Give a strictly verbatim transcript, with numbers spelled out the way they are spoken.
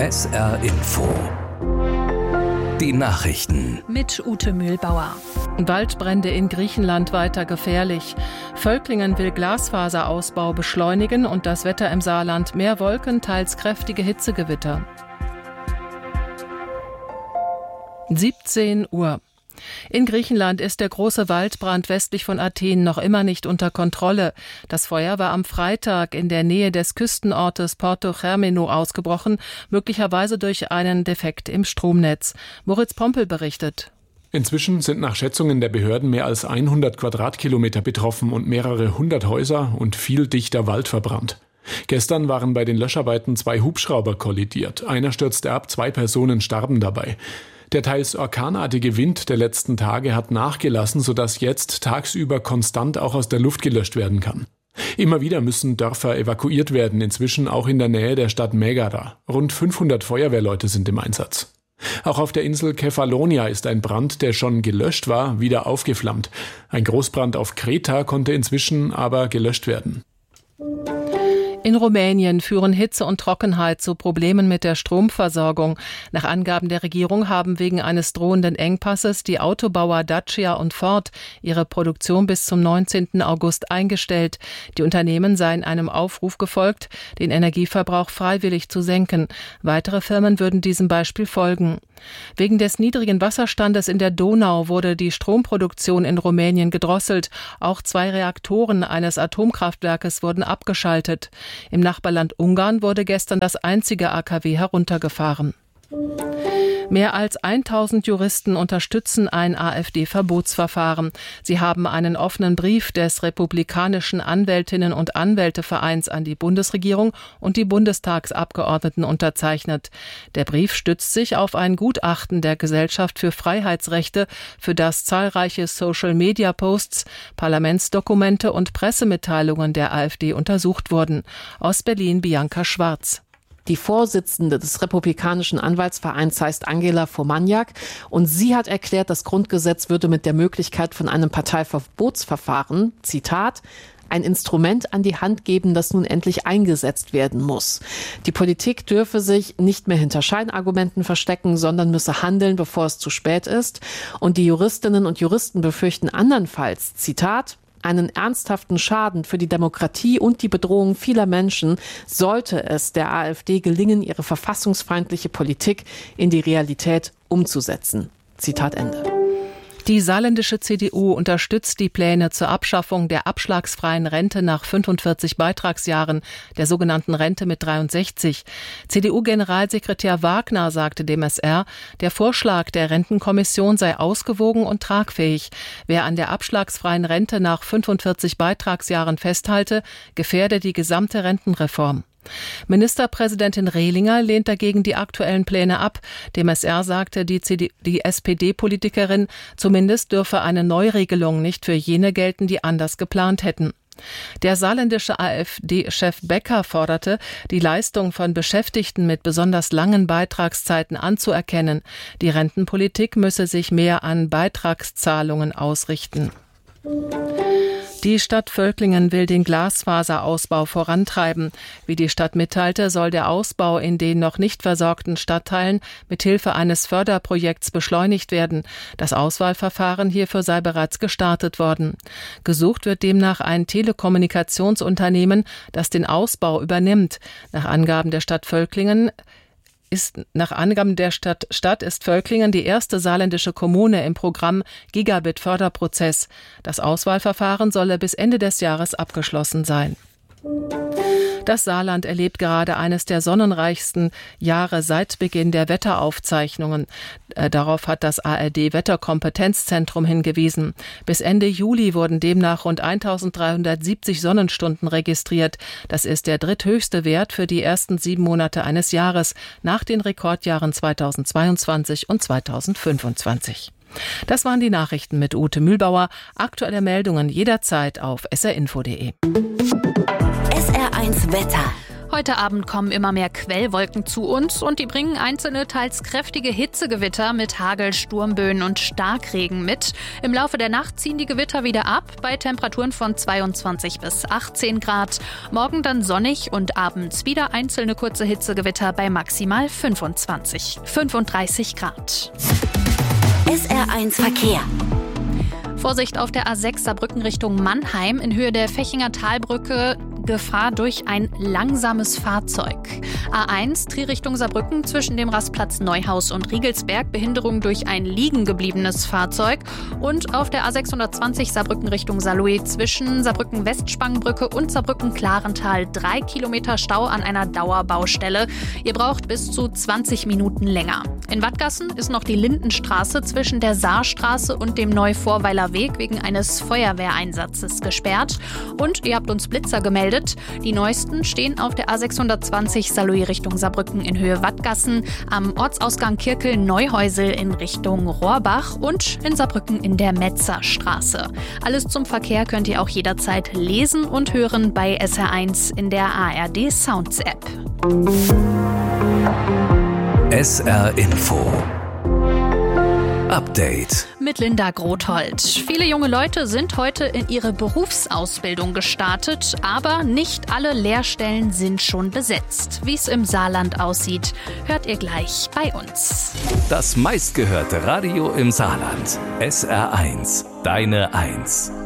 S R Info. Die Nachrichten. Mit Ute Mühlbauer. Waldbrände in Griechenland weiter gefährlich. Völklingen will Glasfaserausbau beschleunigen und das Wetter im Saarland mehr Wolken, teils kräftige Hitzegewitter. siebzehn Uhr. In Griechenland ist der große Waldbrand westlich von Athen noch immer nicht unter Kontrolle. Das Feuer war am Freitag in der Nähe des Küstenortes Porto Germeno ausgebrochen, möglicherweise durch einen Defekt im Stromnetz. Moritz Pompel berichtet. Inzwischen sind nach Schätzungen der Behörden mehr als hundert Quadratkilometer betroffen und mehrere hundert Häuser und viel dichter Wald verbrannt. Gestern waren bei den Löscharbeiten zwei Hubschrauber kollidiert. Einer stürzte ab, zwei Personen starben dabei. Der teils orkanartige Wind der letzten Tage hat nachgelassen, sodass jetzt tagsüber konstant auch aus der Luft gelöscht werden kann. Immer wieder müssen Dörfer evakuiert werden, inzwischen auch in der Nähe der Stadt Megara. Rund fünfhundert Feuerwehrleute sind im Einsatz. Auch auf der Insel Kefalonia ist ein Brand, der schon gelöscht war, wieder aufgeflammt. Ein Großbrand auf Kreta konnte inzwischen aber gelöscht werden. In Rumänien führen Hitze und Trockenheit zu Problemen mit der Stromversorgung. Nach Angaben der Regierung haben wegen eines drohenden Engpasses die Autobauer Dacia und Ford ihre Produktion bis zum neunzehnten August eingestellt. Die Unternehmen seien einem Aufruf gefolgt, den Energieverbrauch freiwillig zu senken. Weitere Firmen würden diesem Beispiel folgen. Wegen des niedrigen Wasserstandes in der Donau wurde die Stromproduktion in Rumänien gedrosselt. Auch zwei Reaktoren eines Atomkraftwerkes wurden abgeschaltet. Im Nachbarland Ungarn wurde gestern das einzige A K W heruntergefahren. Mehr als tausend Juristen unterstützen ein AfD-Verbotsverfahren. Sie haben einen offenen Brief des Republikanischen Anwältinnen- und Anwältevereins an die Bundesregierung und die Bundestagsabgeordneten unterzeichnet. Der Brief stützt sich auf ein Gutachten der Gesellschaft für Freiheitsrechte, für das zahlreiche Social-Media-Posts, Parlamentsdokumente und Pressemitteilungen der AfD untersucht wurden. Aus Berlin Bianca Schwarz. Die Vorsitzende des Republikanischen Anwaltsvereins heißt Angela Fomaniak und sie hat erklärt, das Grundgesetz würde mit der Möglichkeit von einem Parteiverbotsverfahren, Zitat, ein Instrument an die Hand geben, das nun endlich eingesetzt werden muss. Die Politik dürfe sich nicht mehr hinter Scheinargumenten verstecken, sondern müsse handeln, bevor es zu spät ist. Und die Juristinnen und Juristen befürchten andernfalls, Zitat, einen ernsthaften Schaden für die Demokratie und die Bedrohung vieler Menschen, sollte es der AfD gelingen, ihre verfassungsfeindliche Politik in die Realität umzusetzen. Zitat Ende. Die saarländische C D U unterstützt die Pläne zur Abschaffung der abschlagsfreien Rente nach fünfundvierzig Beitragsjahren, der sogenannten Rente mit dreiundsechzig. C D U-Generalsekretär Wagner sagte dem S R, der Vorschlag der Rentenkommission sei ausgewogen und tragfähig. Wer an der abschlagsfreien Rente nach fünfundvierzig Beitragsjahren festhalte, gefährde die gesamte Rentenreform. Ministerpräsidentin Rehlinger lehnt dagegen die aktuellen Pläne ab. Dem S R sagte die, C D, die S P D-Politikerin, zumindest dürfe eine Neuregelung nicht für jene gelten, die anders geplant hätten. Der saarländische AfD-Chef Becker forderte, die Leistung von Beschäftigten mit besonders langen Beitragszeiten anzuerkennen. Die Rentenpolitik müsse sich mehr an Beitragszahlungen ausrichten. Die Stadt Völklingen will den Glasfaserausbau vorantreiben. Wie die Stadt mitteilte, soll der Ausbau in den noch nicht versorgten Stadtteilen mithilfe eines Förderprojekts beschleunigt werden. Das Auswahlverfahren hierfür sei bereits gestartet worden. Gesucht wird demnach ein Telekommunikationsunternehmen, das den Ausbau übernimmt. Nach Angaben der Stadt Völklingen Ist, nach Angaben der Stadt, Stadt ist Völklingen die erste saarländische Kommune im Programm Gigabit-Förderprozess. Das Auswahlverfahren solle bis Ende des Jahres abgeschlossen sein. Das Saarland erlebt gerade eines der sonnenreichsten Jahre seit Beginn der Wetteraufzeichnungen. Äh, darauf hat das A R D-Wetterkompetenzzentrum hingewiesen. Bis Ende Juli wurden demnach rund eintausenddreihundertsiebzig Sonnenstunden registriert. Das ist der dritthöchste Wert für die ersten sieben Monate eines Jahres, nach den Rekordjahren zweitausendzweiundzwanzig und zweitausendfünfundzwanzig. Das waren die Nachrichten mit Ute Mühlbauer. Aktuelle Meldungen jederzeit auf s r info punkt d e. S R eins Wetter. Heute Abend kommen immer mehr Quellwolken zu uns und die bringen einzelne, teils kräftige Hitzegewitter mit Hagel, Sturmböen und Starkregen mit. Im Laufe der Nacht ziehen die Gewitter wieder ab, bei Temperaturen von zweiundzwanzig bis achtzehn Grad. Morgen dann sonnig und abends wieder einzelne kurze Hitzegewitter bei maximal fünfundzwanzig, fünfunddreißig Grad. S R eins Verkehr. Vorsicht auf der A sechs Saarbrücken Richtung Mannheim in Höhe der Fechinger Talbrücke. Gefahr durch ein langsames Fahrzeug. A eins Trier Richtung Saarbrücken zwischen dem Rastplatz Neuhaus und Riegelsberg. Behinderung durch ein liegen gebliebenes Fahrzeug. Und auf der A sechshundertzwanzig Saarbrücken Richtung Saarlouis zwischen Saarbrücken-Westspangenbrücke und Saarbrücken-Klarental. Drei Kilometer Stau an einer Dauerbaustelle. Ihr braucht bis zu zwanzig Minuten länger. In Wattgassen ist noch die Lindenstraße zwischen der Saarstraße und dem Neuvorweiler Weg wegen eines Feuerwehreinsatzes gesperrt. Und ihr habt uns Blitzer gemeldet. Die neuesten stehen auf der A sechshundertzwanzig Saarlouis Richtung Saarbrücken in Höhe Wattgassen, am Ortsausgang Kirkel-Neuhäusel in Richtung Rohrbach und in Saarbrücken in der Metzerstraße. Alles zum Verkehr könnt ihr auch jederzeit lesen und hören bei S R eins in der A R D Sounds App. S R Info Update mit Linda Grothold. Viele junge Leute sind heute in ihre Berufsausbildung gestartet, aber nicht alle Lehrstellen sind schon besetzt. Wie es im Saarland aussieht, hört ihr gleich bei uns. Das meistgehörte Radio im Saarland. S R eins, deine Eins.